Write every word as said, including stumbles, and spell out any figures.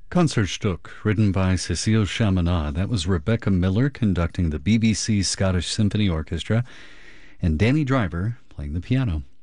Concertstück, written by Cecile Chaminade. That was Rebecca Miller conducting the B B C Scottish Symphony Orchestra and Danny Driver playing the piano.